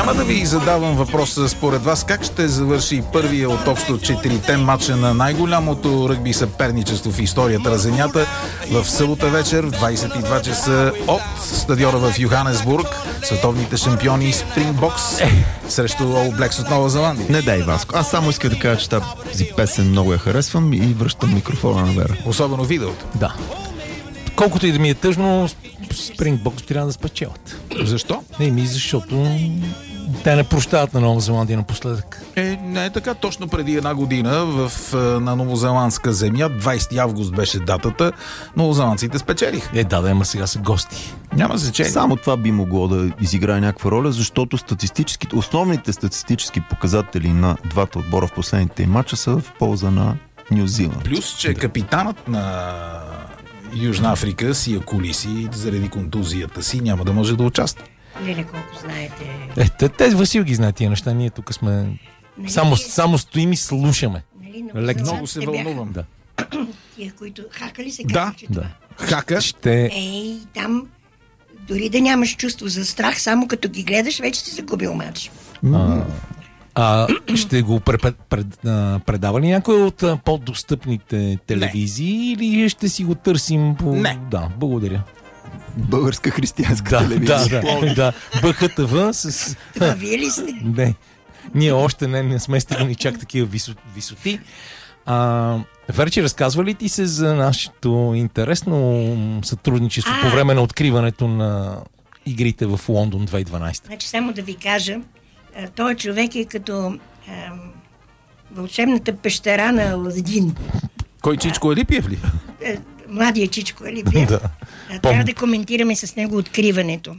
Няма да ви задавам въпроса според вас как ще завърши първия от общо 4-те матча на най-голямото ръгби съперничество в историята на Земята в събота вечер в 22 часа от стадиона в Йоханесбург. Световните шампиони Спрингбокс срещу All Blacks от Нова Зеландия. Не дай, Васко. Аз само исках да кажа, че тази песен много я харесвам и връщам микрофона на Вера. Особено видеото. Да. Колкото и да ми е тъжно, Спрингбокс трябва да спечелят. Защо? Защото те не прощават на Нова Зеландия напоследък. Не е така. Точно преди една година на новозеландска земя, 20 август беше датата, новозеландците спечелиха. Ама сега са гости. Няма значение. Само това би могло да изиграе някаква роля, защото основните статистически показатели на двата отбора в последните матча са в полза на Ню Зеланд. Плюс, че капитанът на Южна Африка, Сия Колиси, заради контузията си, няма да може да участва. Леле, колко знаете. Тези Васил ги знаят тия неща. Ние тук сме... Само стоим и слушаме. Много се вълнувам. Да. Тия, които хака ли се казва, че това? Хака. Там дори да нямаш чувство за страх, само като ги гледаш, вече си загубил матч. Ще го предава ли някой от по-достъпните телевизии или ще си го търсим по... Не. Да, благодаря. Българска християнска телевизия. Да. БХТВ с... Това вие ли сте? Не. Ние още не сме стигнали чак такива висоти. Верчи, разказва ли ти се за нашето интересно сътрудничество по време на откриването на игрите в Лондон 2012? Значи само да ви кажа, той човек е като вълшебната пещера на Аладин. Кой, Чичко Елипиев ли? Младия Чичко Елипиев. Трябва да коментираме с него откриването.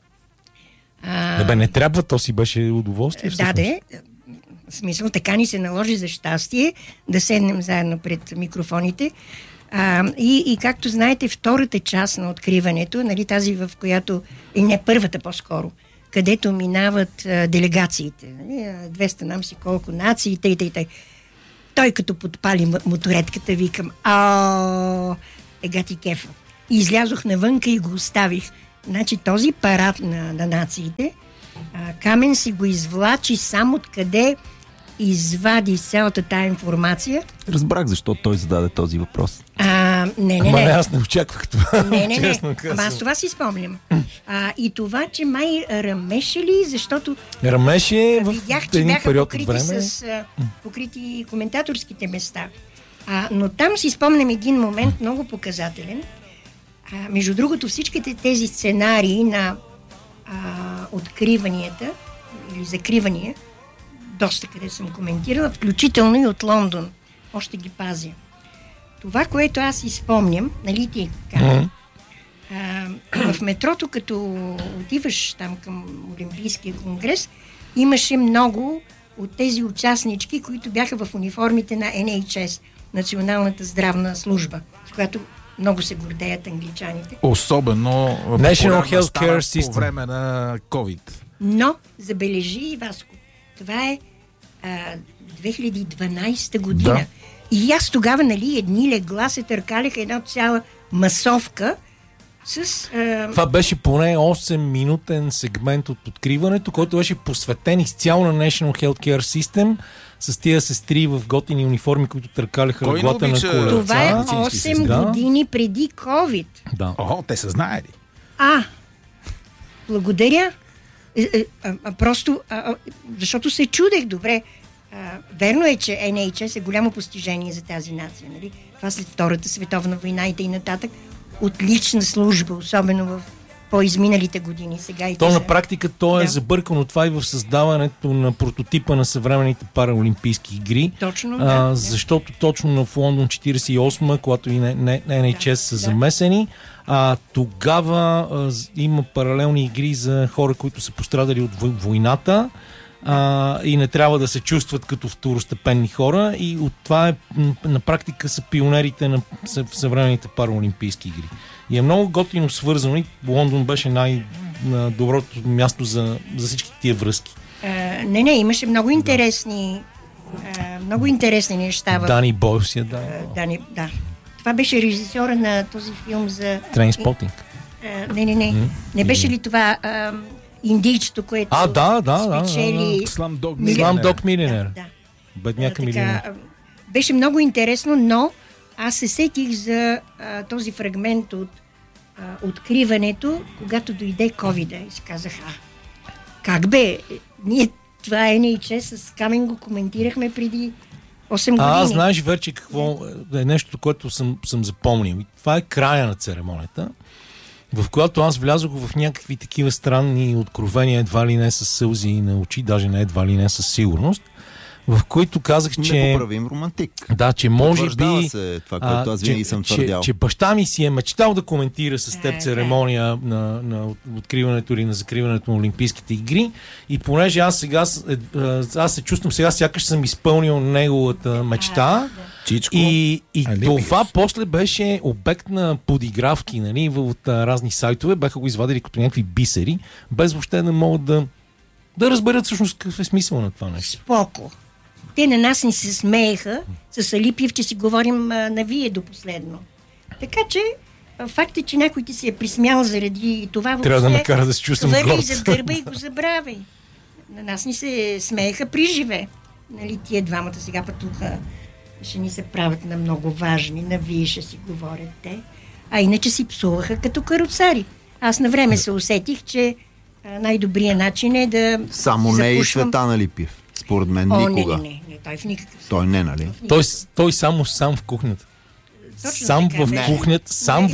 Не трябва, то си беше удоволствие. В смисъл, така ни се наложи за щастие да седнем заедно пред микрофоните. И както знаете, втората част на откриването, нали, тази в която, и не първата по-скоро, където минават делегациите. 200 нам си колко нации, тъй. Той като подпали моторетката, викам, ега ти кефа. И излязох навънка и го оставих. Значи този парад на нациите, Камен си го извлачи само откъде извади цялата тая информация. Разбрах защо той зададе този въпрос. Не. Аз не очаквах това. Не. Аз това си спомням. И това, че май ръмеше ли, защото ръмеше в видях, че един бяха период от време. покрити коментаторските места. Но там си спомням един момент много показателен. Между другото, всичките тези сценарии на откриванията или закривания, доста къде съм коментирала, включително и от Лондон. Още ги пазя. Това, което аз изпомням, нали ти казвам, в метрото, като отиваш там към Олимпийския конгрес, имаше много от тези участнички, които бяха в униформите на NHS, Националната здравна служба, с която много се гордеят англичаните. Особено National Healthcare System по време на COVID. Но, забележи, Васко, това е 2012 година. Да. И аз тогава, нали, едни легла се търкаляха една цяла масовка с... Това беше поне 8-минутен сегмент от откриването, който беше посветен изцяло на National Healthcare System с тия сестри в готини униформи, които търкаляха леглата на колеца. Това е 8 години преди COVID. Да. Те са знаели. Благодаря. Просто, защото се чудех добре. Верно е, че NHS е голямо постижение за тази нация. Нали? Това след Втората световна война и нататък. Отлична служба, особено в по-изминалите години. Сега и на практика то е забъркано това и в създаването на прототипа на съвременните параолимпийски игри. Точно, защото точно в Лондон 48, когато и NHS са замесени, тогава има паралелни игри за хора, които са пострадали от войната и не трябва да се чувстват като второстепенни хора, и от това на практика са пионерите на съвременните параолимпийски игри. И е много готино свързано и Лондон беше най-доброто място за всички тия връзки. Имаше много интересни неща. Дани Бойл си да. Това беше режисьора на този филм за... Трейнспотинг. Не беше ли това индийчето, което спечели... Slamdog Millionaire. Да. Бедняка милионер. Беше много интересно, но аз се сетих за този фрагмент от откриването, когато дойде ковида и си казах, как бе, ние това NHS с Камен го коментирахме преди 8 години. Аз знаеш вече какво е нещо, което съм запомнил. Това е края на церемонията, в която аз влязох в някакви такива странни откровения, едва ли не с сълзи на очи, даже не едва ли не със сигурност, в които казах, че... Непоправим романтик. Да, че може би... се това, което аз винаги съм твърдял. Че баща ми си е мечтал да коментира с теб церемония на откриването или на закриването на Олимпийските игри, и понеже аз се чувствам сега, сякаш съм изпълнил неговата мечта. Чичко. И това после беше обект на подигравки, нали, от разни сайтове, бяха го извадили като някакви бисери, без въобще да могат да разберат всъщност какъв е смисъл на това нещо. Споко. Те на нас ни се смееха с Алипиев, че си говорим на вие до последно. Така че факт е, че някой ти се е присмял заради това. Трябва да ме кара да се чувствам горд. Хвърли за гърба и го забравяй. На нас ни се смееха при живе. Нали, тия двамата сега пътуха, ще ни се правят на много важни, на вие ще си говорят те. А иначе си псуваха като каруцари. Аз на време се усетих, че най-добрият начин е да само не и Цветан Алипиев. Според мен никога. Не, той в никакъв случай. Той не, нали? Той сам в кухнята. Точно сам така, в кухнята,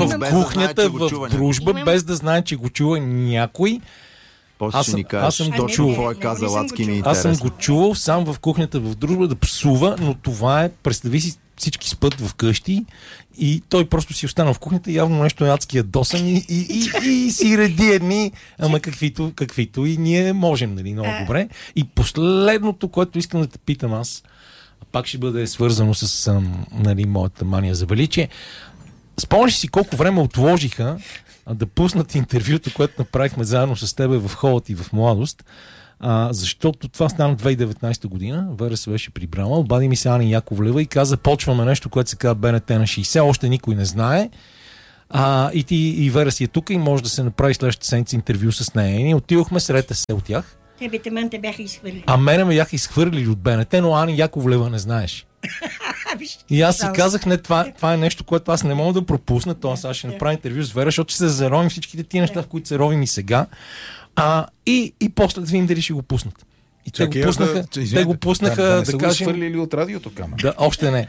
в дружба, без да знае, че го чува някой. Аз съм го чувал. Аз съм го чувал сам в кухнята в дружба да псува, но това е, представи си, всички спът в къщи и той просто си останал в кухнята, явно нещо е адски ядосан и си реди едни, ама каквито и ние можем, нали, много добре. И последното, което искам да те питам аз, пак ще бъде свързано с нали, моята мания за величие. Спомняш си колко време отложиха да пуснат интервюто, което направихме заедно с тебе в Холът и в Младост, защото това стана 2019 година, Вера се беше прибрала, обади ми се Ани Яковлева и каза, почваме нещо, което се казва БНТ на 60, още никой не знае, и Вера си е тук и може да се направи следващата седмица интервю с нея. И ние отидохме, сред се от тях. Те бяха изхвърлили. Мене ме бяха изхвърлили от БНТ, но Ани Яковлева не знаеш. И аз си казах, не, това е нещо, което аз не мога да пропусна, аз ще направя интервю с Вера, защото ще се заровим всичките тия неща, в които се ровим и сега. И после да видим дали ще го пуснат. И те го пуснаха, да кажем... свърлили от радиото камера. Да, още не.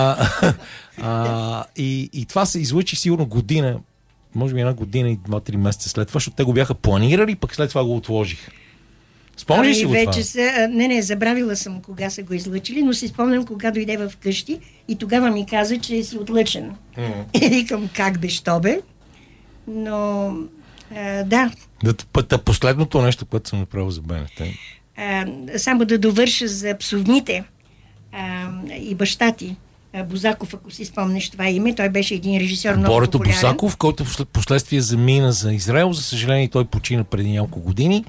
И това се излъчи сигурно година, може би 1 година и 2-3 месеца след това, защото те го бяха планирали, пък след това го отложиха. Спомниш си го това? Не, забравила съм кога са го излъчили, но си спомням кога дойде в къщи и тогава ми каза, че си отлъчен. И викам, как бе, що бе? Но, да. Последното нещо, което съм направил за БНТ. Само да довърша за псовните и баща ти. Бозаков, ако си спомнеш това име, той беше един режисьор много Борето популярен. Бозаков, който последствие замина за Израел, за съжаление той почина преди няколко години.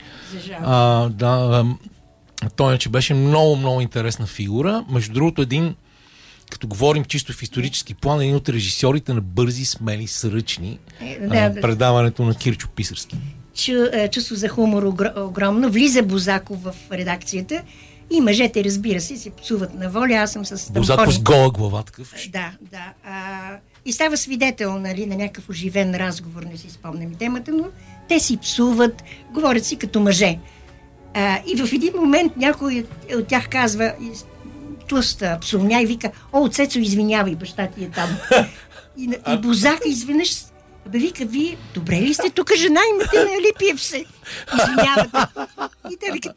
Той че беше много, много интересна фигура. Между другото, като говорим чисто в исторически план, един от режисьорите на Бързи, смели, сръчни, предаването на Кирчо Писарски. Чувство за хумор огромно. Влиза Бозаков в редакцията и мъжете, разбира се псуват на воля. Аз съм с Бозаков с гола глава такъв. Да. И става свидетел, нали, на някакъв оживен разговор, не си спомням темата, но те си псуват, говорят си като мъже. И в един момент някой от тях казва, тлъста, псовня и вика, Цецо, извинявай, баща ти е там. И Бозака изведнъж вика, вие добре ли сте тук, жена имате на Алипиев се? Извинявате. И те викат,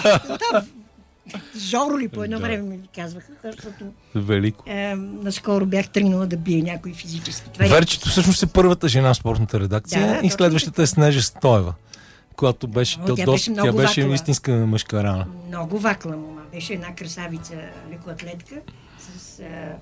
Жоро ли по едно време ми казваха, защото велико. Наскоро бях тръгнала да бия някой физически. Верчето всъщност е първата жена в спортната редакция и следващата е Снежа Стоева, която беше, тя беше истинска мъжка рана. Много вакла мома. Беше една красавица лекоатлетка с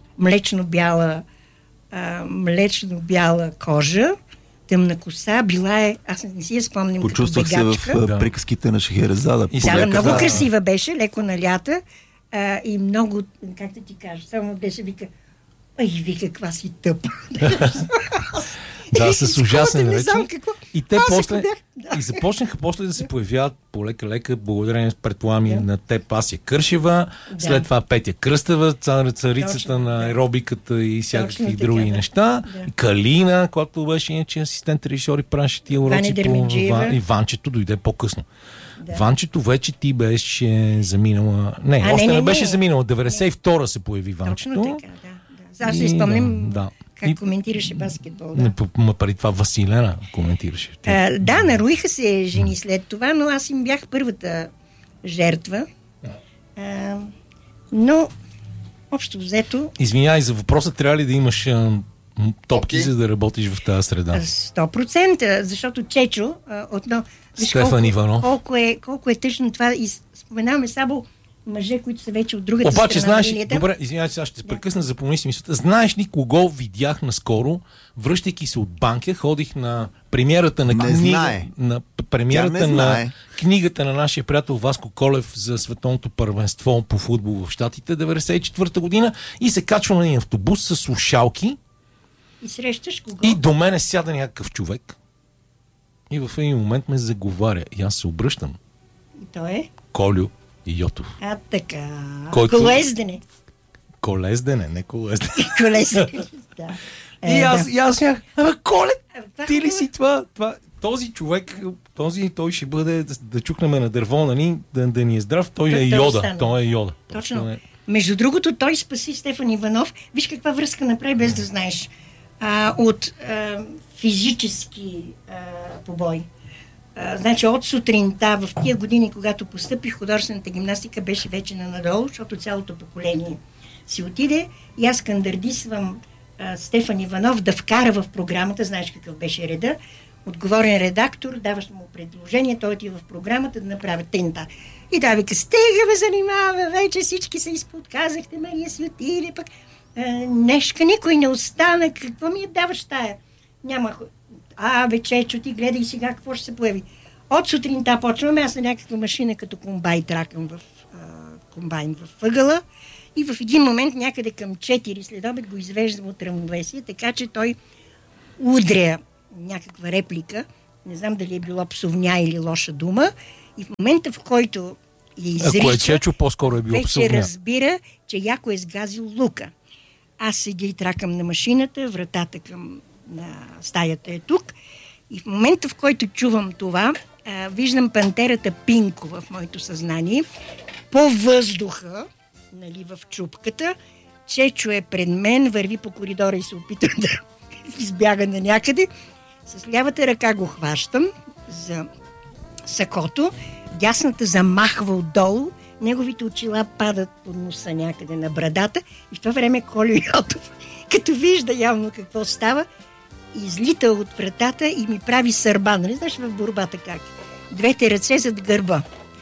млечно-бяла кожа, тъмна коса, аз не си я спомням като бегачка. Почувствах се в приказките на Шехерезада. Много красива беше, леко налята и много, как да ти кажа, само беше вика, вика, каква си тъпа. Да, с ужасни речи. И те после... Да. И започнаха после да се появяват полека-лека, благодарение, предполагам, на теб Ася Кършева, след това Петя Кръстева, царицата на аеробиката и всякакви други неща. Да. Калина, която беше иначе асистент режисьор и правеше тия уроци по... И Ванчето дойде по-късно. Да. Ванчето вече ти беше заминала... още не беше заминала. 92-а се появи Ванчето. Точно така, да. Аз се спомням как коментираше баскетбол. Да. Преди това Василена коментираше. Да, наруиха се жени след това, но аз им бях първата жертва. Но общо взето... Извинявай за въпроса, трябва ли да имаш топки, за да работиш в тази среда? 100%, защото Чечо отново... Стефан Иванов. Колко е тъжно това и споменаваме само мъже, които са вече от другата Обаче, страна. Знаеш, добре, извинявай, сега ще се прекъсна, запомни си мисълта. Знаеш ли кого видях наскоро, връщайки се от банка, ходих на премиерата на книгата на нашия приятел Васко Колев за световното първенство по футбол в Щатите 94-та година и се качвам на един автобус с слушалки. И срещаш кого? И до мене сяда някакъв човек и в един момент ме заговаря. И аз се обръщам. И той е? Колю Йотов. Така. Който... Колездене. Колездене, не колездене. Колездене, да. И аз смях, Колет, ти ли си това? Този човек, той ще бъде да чукнем на дърво, нали, да ни е здрав, той е Йода. Той е Йода. Точно. Между другото, той спаси Стефан Иванов. Виж каква връзка направи, без да знаеш. От физически побой. Значи от сутринта, в тия години, когато постъпих, художествената гимнастика беше вече надолу, защото цялото поколение си отиде и аз кандидатствам Стефан Иванов да вкара в програмата, знаеш какъв беше реда, отговорен редактор, даваш му предложение, той отива в програмата да направи тента. И да вика, стига ме занимава, вече всички се изподказахте, Мария си отиде, пък днешка никой не остана, какво ми я даваш тая? Няма... Чечо, ти гледай сега какво ще се появи. От сутринта почваме, аз на някаква машина като комбайн тракам в комбайн в ъгъла и в един момент някъде към 4 след обед го извеждам от равновесие, така че той удря някаква реплика, не знам дали е било псовня или лоша дума, и в момента, в който я изрича, ако е Чечо, по-скоро е било псовня. Вече разбира, че яко е сгазил лука. Аз седя и тракам на машината, вратата към на стаята е тук. И в момента, в който чувам това, виждам пантерата Пинко в моето съзнание. По въздуха, нали, в чупката, Чечо е пред мен, върви по коридора и се опитам да избяга на някъде. С лявата ръка го хващам за сакото, дясната замахва отдолу, неговите очила падат под носа някъде на брадата и в това време Колю Йотов, като вижда явно какво става, излита от вратата и ми прави сърба. Нали знаеш в борбата как? Двете ръце зад гърба.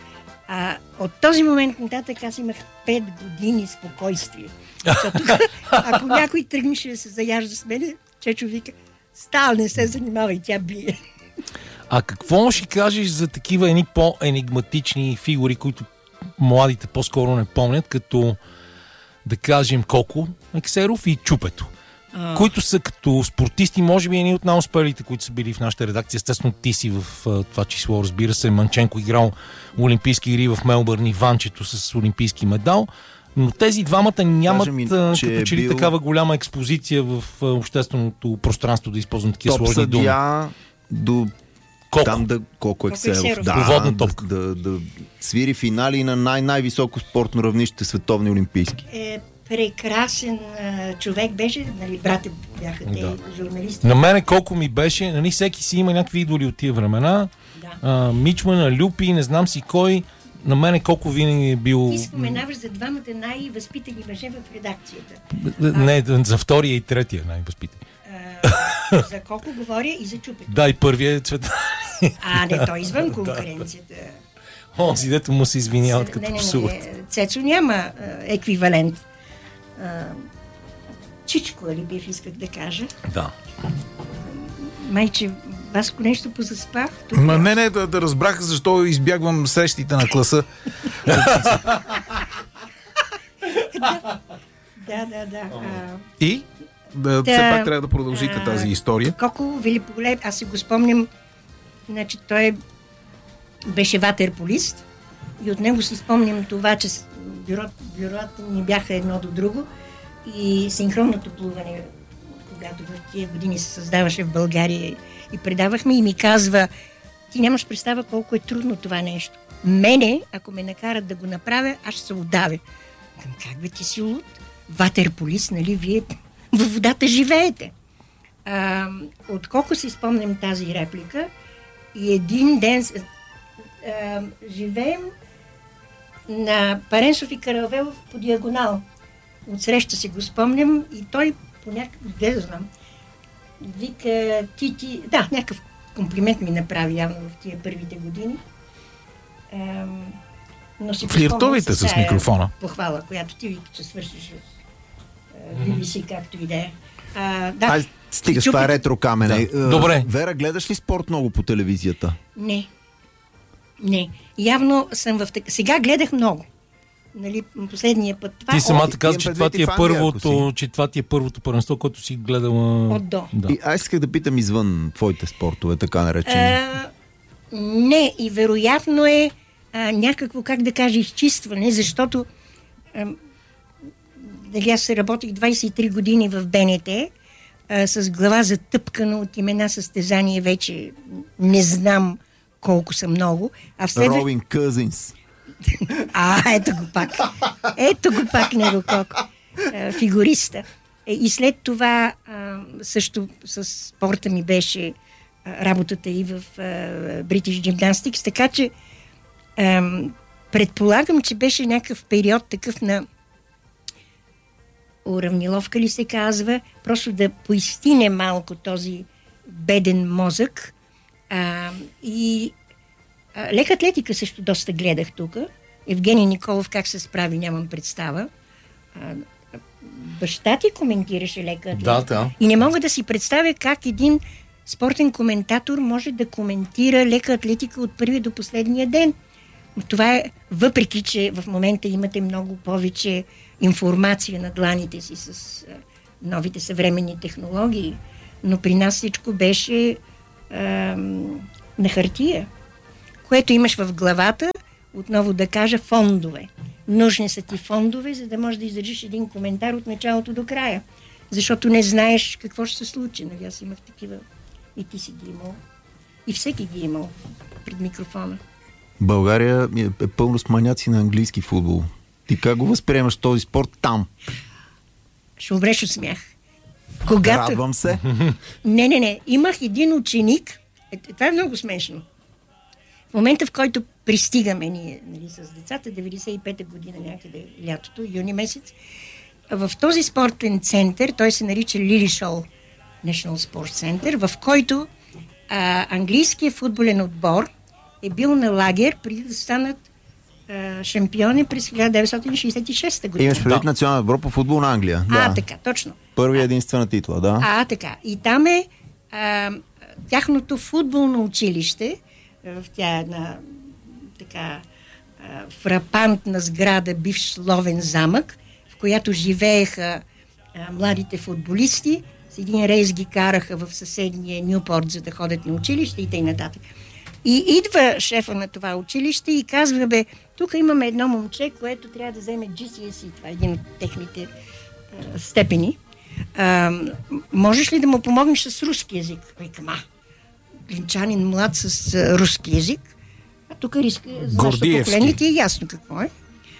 От този момент нататък аз имах 5 години спокойствие. Защото ако някой тръгнеше да се заяжда с мене, Чечо вика, става, не се занимава и тя бие. А какво ще кажеш за такива едни по-енигматични фигури, които младите по-скоро не помнят, като да кажем Коко Ексеров и Чупето, които са като спортисти, може би едни от най-успелите, които са били в нашата редакция. Естествено ти си в това число, разбира се, Манченко играл олимпийски игри в Мелбърн и Ванчето с олимпийски медал, но тези двамата нямат като че ли такава голяма експозиция в общественото пространство, да използвам такива сложни думи. До Коко. Там Коко Ексеров. Проводна топка. Да свири финали на най-високо спортно равнище, световни олимпийски. Прекрасен човек беше, нали, брате бяха те журналисти. На мене колко ми беше, нали, всеки си има някакви идоли от тия времена. Да. Мичмана, Люпи, не знам си кой. На мене колко винаги е бил... Ти споменаваш за двамата най-възпитани мъже в редакцията. Не, за втория и третия най-възпитани. За колко говоря и за Чупето. Да, и първия е Цветан. Не, той извън конкуренцията. Си дето му се извиняват като псуват. Цецо няма еквивалент. Чичко, ли бих исках да кажа. Да. Майче, Васко нещо позаспах. Не, да разбрах защо избягвам срещите на класа. Да. И? все пак трябва да продължите тази история. Коко великолепен, аз си го спомням, значи той беше ватерполист и от него си спомням това, че бюрата ни бяха едно до друго и синхронното плуване, когато в тия години се създаваше в България и предавахме, и ми казва: ти нямаш представа колко е трудно това нещо. Мене, ако ме накарат да го направя, аз ще се удавя. Как бе, ти си луд? Ватерполист, нали, вие във водата живеете. Отколко си спомням тази реплика и един ден живеем на Паренсов и Каравелов по диагонал. Отсреща си го спомням и той по някакъв, знам, вика ти, да, някакъв комплимент ми направи явно в тия първите години. Но си флиртовите с микрофона. Похвала, която ти вика, че свършиш в BBC, както и да е. Да. Стига с това ретро камене. Да. Добре. Вера, гледаш ли спорт много по телевизията? Не. Явно съм в така. Сега гледах много. Нали, последния път. Ти самата каза, че това ти е първото първенство, което си гледала от до. Да. И аз исках да питам извън твоите спортове, така наречени. Не, и вероятно е някакво, как да кажа, изчистване, защото дали аз работих 23 години в БНТ, с глава затъпкана от имена състезания, вече не знам колко са много. Робин Къзинс. Ето го пак него колко. Фигуриста. И след това също с спорта ми беше работата и в British Gymnastics, така че предполагам, че беше някакъв период такъв на уравниловка ли се казва, просто да поистине малко този беден мозък. И лека атлетика също доста гледах тук. Евгений Николов как се справи, нямам представа. Баща ти коментираше лека атлетика. Да. И не мога да си представя как един спортен коментатор може да коментира лека атлетика от първия до последния ден. Това е, въпреки че в момента имате много повече информация на дланите си с новите съвременни технологии, но при нас всичко беше на хартия, което имаш в главата, отново да кажа, фондове. Нужни са ти фондове, за да можеш да издържиш един коментар от началото до края. Защото не знаеш какво ще се случи. Нали, аз имах такива, и ти си ги имал, и всеки ги имал пред микрофона. България е пълно с маняци на английски футбол. Ти как го възприемаш този спорт там? Ще умреш от смях. Радвам се. Не. Имах един ученик. Това е много смешно. В момента, в който пристигаме ние, нали, с децата, 95-та година някъде лятото, юни месец, в този спортен център, той се нарича Лили Шол National Sports Center, в който английският футболен отбор е бил на лагер преди да станат шампиони през 1966 година. Имаш предвид Националния отбор по футбол на Англия. Да. Така, точно. Първия единствена титла, да. Така. И там е тяхното футболно училище, в тя една така фрапантна сграда, бивш ловен замък, в която живееха младите футболисти. С един рейс ги караха в съседния Нюпорт, за да ходят на училище и т.н. И идва шефа на това училище и казва: тук имаме едно момче, което трябва да вземе GCSE, това е един от техните степени. Можеш ли да му помогнеш с руски език? Викам, глинчанин млад с руски език. Тук риска за нашето поколение ти е ясно какво е.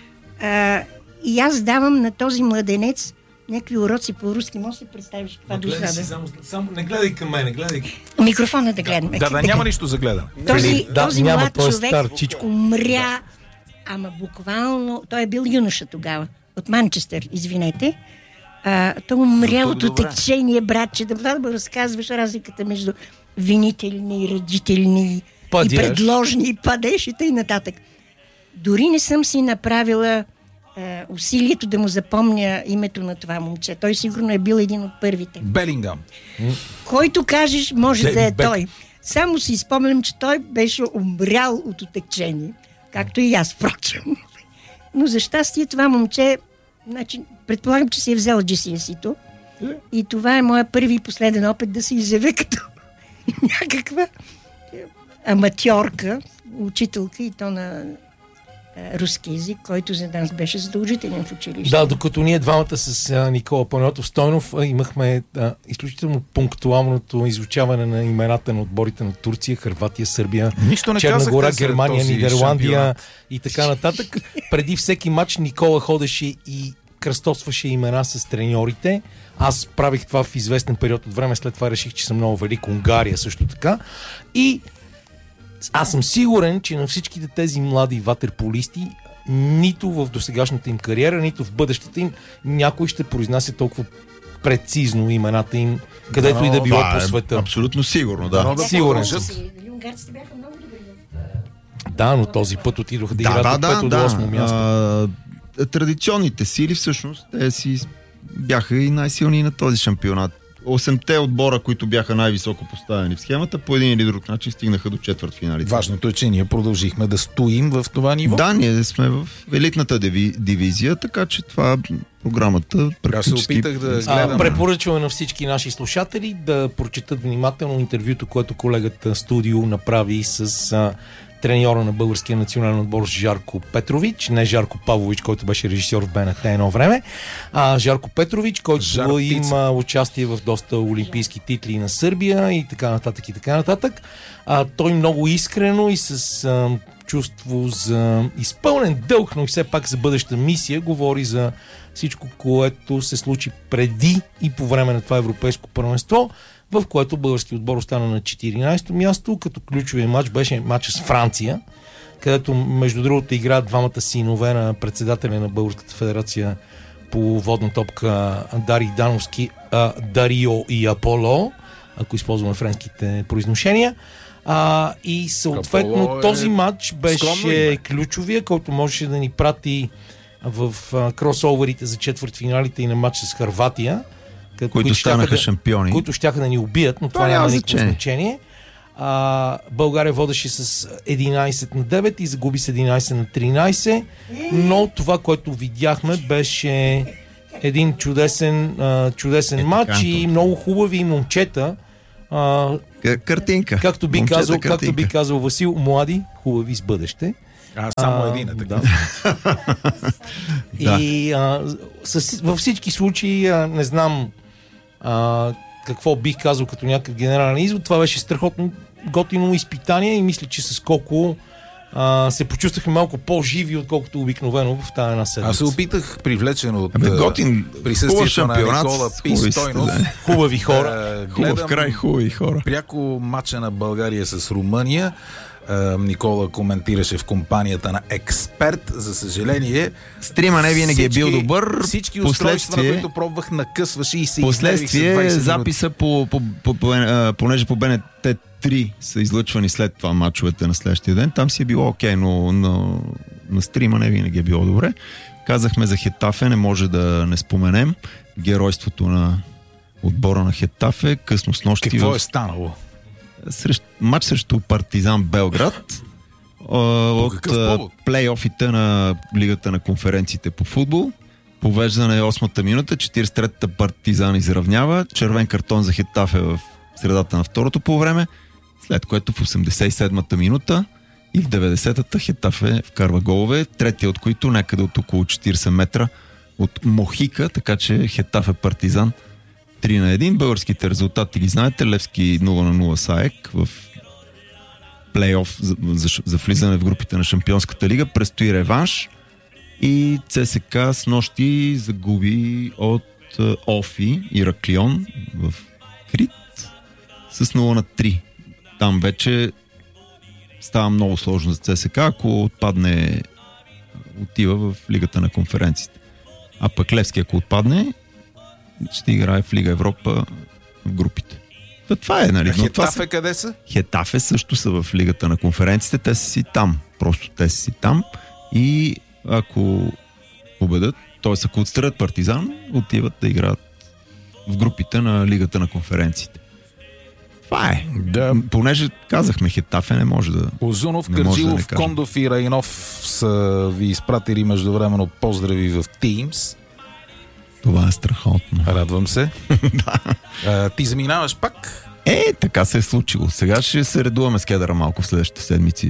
И аз давам на този младенец някакви уроци по руски. Може да си представиш каква досада. Само не гледай към мене, гледай. Микрофона да гледаме. Да, няма нищо за гледане. Този млад човек умря, ама буквално, той е бил юноша тогава, от Манчестър, извинете. Той умря от отечение, братче, да му разказваш разликата между винителни, родителни и предложни, и падеж и т.н. Дори не съм си направила усилието да му запомня името на това момче. Той сигурно е бил един от първите. Белингам. Който кажеш, може да е той. Само си спомням, че той беше умрял от отечение. Както и аз, впрочем. Но за щастие това момче, значи, предполагам, че си е взел GCSE-то. И това е моя първи и последен опит да се изявя като някаква аматьорка, учителка и то на руски език, който за нас беше задължителен в училище. Да, докато ние двамата с Никола Панайотов Стойнов имахме изключително пунктуалното изучаване на имената на отборите на Турция, Хърватия, Сърбия, Черна гора, Германия, Нидерландия и така нататък. Преди всеки матч Никола ходеше и кръстосваше имена с треньорите. Аз правих това в известен период от време, след това реших, че съм много велик. Унгария също така. И аз съм сигурен, че на всичките тези млади ватерполисти нито в досегашната им кариера, нито в бъдещата им някой ще произнася толкова прецизно имената им, където и да било по света. Абсолютно сигурно, да. Сигурен. Унгарците бяха много добри. Да, но този път отидоха да играят от 5 до 8 място. Традиционните сили всъщност те си бяха и най-силни на този шампионат. 8-те отбора, които бяха най-високо поставени в схемата, по един или друг начин стигнаха до четвъртфиналите. Важното е, че ние продължихме да стоим в това ниво. Да, ние сме в елитната дивизия, така че това програмата практически... Аз се опитах да гледам. Препоръчваме на всички наши слушатели да прочетат внимателно интервюто, което колегата Студио направи с треньора на българския национален отбор Жарко Петрович, не Жарко Павлович, който беше режисьор в БНТ едно време, а Жарко Петрович, който има участие в доста олимпийски титли на Сърбия и така нататък и така нататък. Той много искрено и с чувство за изпълнен дълг, но и все пак за бъдеща мисия говори за всичко, което се случи преди и по време на това европейско първенство, в което български отбор остана на 14-то място, като ключовия матч беше матча с Франция, където между другото играят двамата синове на председателя на Българската федерация по водна топка Дарий Дановски, Дарио и Аполо, ако използваме френските произношения. И съответно този матч беше ключовия, който можеше да ни прати в кросоверите за четвъртфиналите и на матч с Хърватия, които станаха шампиони. Които щяха да ни убият, но това няма никакво значение. България водеше с 11-9 и загуби с 11-13, но това, което видяхме, беше един чудесен матч и много хубави момчета. Картинка. Както би казал Васил, млади, хубави с бъдеще. Само един е така. И във всички случаи не знам какво бих казал като някакъв генерален извод. Това беше страхотно готино изпитание и мисля, че с колко се почувствахме малко по-живи, отколкото обикновено в тази една седмица. Аз се опитах, привлечен от присъствието на Никола Стойнов. Хубави хора. Хубав край, хубави хора. Пряко матча на България с Румъния. Никола коментираше в компанията на Експерт. За съжаление, стрима не винаги е бил добър. Всички устройства, на които пробвах, накъсваше и се последствие записа понеже по БНТ 3 са излъчвани след това мачовете на следващия ден, там си е било окей, но на стрима не винаги е било добре. Казахме за Хетафе, не може да не споменем геройството на отбора на Хетафе, късно с нощи. Какво е станало? Матч срещу Партизан Белград от плейофите на Лигата на конференциите по футбол. Повеждане 8-та минута, 43-та Партизан изравнява, червен картон за Хетафе в средата на второто полувреме, след което в 87-та минута и в 90-та Хетафе вкарва голове, третия от които някъде от около 40 метра от Мохика, така че Хетафе Партизан 3-1. Българските резултати ги знаете. Левски 0-0 с АЕК в плейоф за влизане в групите на Шампионската лига. Предстои реванш и ЦСК с нощи загуби от Офи Ираклион в Крит с 0-3. Там вече става много сложно за ЦСК, ако отпадне, отива в Лигата на конференциите. А пък Левски, ако отпадне, ще играе в Лига Европа в групите. Това е, нали? Хетафе къде са? Хетафе също са в Лигата на конференциите. Те са си там. Просто те са си там. И ако победят, т.е. ако отстранят Партизан, отиват да играят в групите на Лигата на конференциите. Това е. Да. Понеже казахме Хетафе, не може да... Озунов, Кърджилов, да Кондов и Райнов са ви изпратили междувременно поздрави в Teams. Това е страхотно. Радвам се. Да. Ти заминаваш пак? Така се е случило. Сега ще се редуваме с кедъра малко в следващите седмици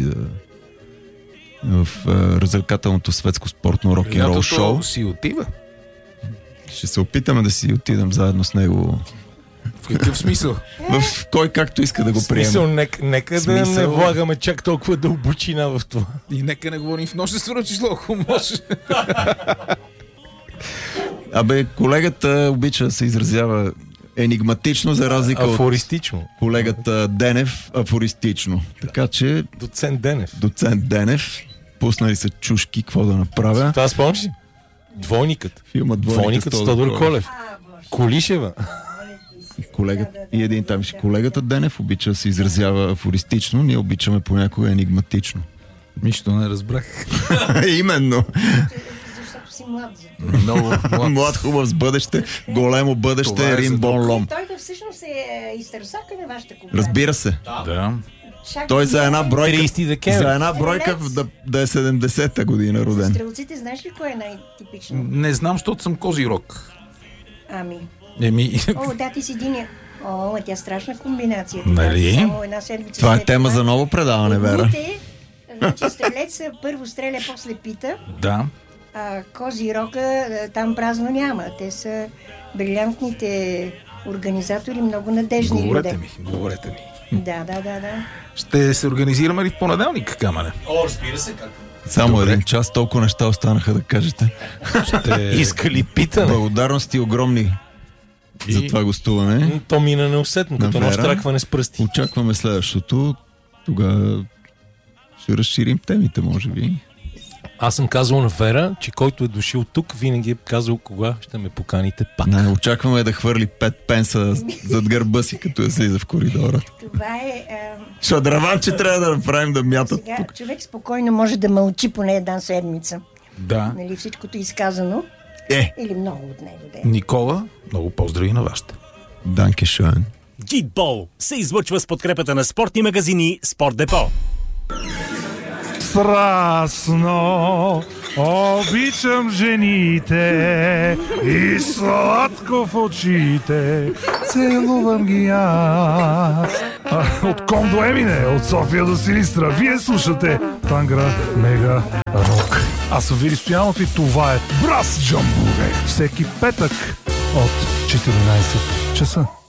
в развлекателното светско спортно рок-н-рол шоу. Си отива. Ще се опитаме да си отидем заедно с него. В какъв смисъл? В кой както иска да го приеме. Смисъл, нека да не влагаме чак толкова дълбочина в това. И нека не говорим в множествено число, ако може. Колегата обича да се изразява енигматично, за разлика афористично. От колегата Денев афористично. Така че... Доцент Денев. Пуснали са чушки, какво да направя. Това спомняш ли? Двойникът. Филма Двойникът с Тодор Колев. Колишева. И един там ще. Колегата Денев обича да се изразява афористично, ние обичаме понякога енигматично. Нищо не разбрах. Именно. Защото си млад. Много млад, хубав с бъдеще, големо бъдеще, Рим Бон Лом. Той всъщност е изтърсака на вашата компания. Разбира се. Да. Той за една бройка, 30 декември. за една бройка да е 70-та година роден. Стрелците, знаеш ли кое е най-типично? Не знам, защото съм Козирог. Да, ти си единия. Тя е страшна комбинация. Нали? Това е тема за ново предаване, Вера. Значи стрелец първо стреля, после пита. Да. Козирока там празно няма. Те са брилянтните организатори, много надежни люди. Говорете ми. Да. Ще се организираме ли в понеделник, Камене? Разбира се, как. Само един час, толкова неща останаха да кажете. Иска ли питане? Благодарности огромни за това гостуване. То мина неусетно, като едно щракване с пръсти. Очакваме следващото. Тогава ще разширим темите, може би. Аз съм казал на Вера, че който е дошъл тук, винаги е казал кога ще ме поканите пак. Не, очакваме да хвърли 5 пенса зад гърба си, като я слиза в коридора. Това е... Шадраванче трябва да направим да мятат. Сега човек спокойно може да мълчи поне една седмица. Да. Нали, всичкото изказано. Или много от него. Никола, много поздрави на вашата. Данке шоен. Гидбол се излъчва с подкрепата на спортни магазини Спорт Депо. Страстно обичам жените и сладко в очите целувам ги аз. От Ком до Емине, от София до Силистра, вие слушате Тангра Мега Рок. Аз съм Вили Стоянов и това е Брас Джамбуре. Всеки петък от 14 часа.